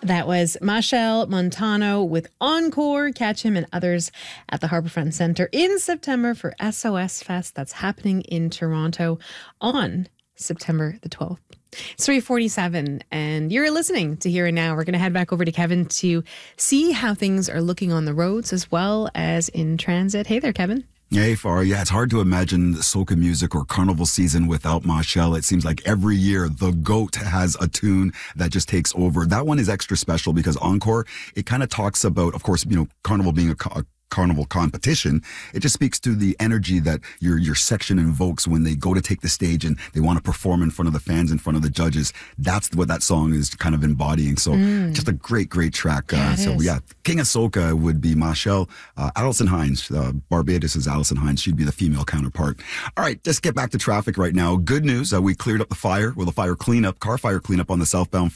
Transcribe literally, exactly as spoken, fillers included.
That was Machel Montano with Encore. Catch him and others at the Harbourfront Centre in September for S O S Fest. That's happening in Toronto on September the twelfth. It's three forty-seven, and you're listening to Here and Now. We're going to head back over to Kevin to see how things are looking on the roads as well as in transit. Hey there, Kevin. Hey, Far. Yeah, it's hard to imagine soca music or carnival season without Machel. It seems like every year the GOAT has a tune that just takes over. That one is extra special because Encore, it kind of talks about, of course, you know, carnival being a, a carnival competition. It just speaks to the energy that your your section invokes when they go to take the stage and they want to perform in front of the fans, in front of the judges. That's what that song is kind of embodying. So mm. just a great, great track. Yeah, uh, so is. yeah, King of Soca would be Machel. Uh, Alison Hines, uh, Barbados is Alison Hines. She'd be the female counterpart. All right, let's get back to traffic right now. Good news, uh, we cleared up the fire, well, the fire cleanup, car fire cleanup on the southbound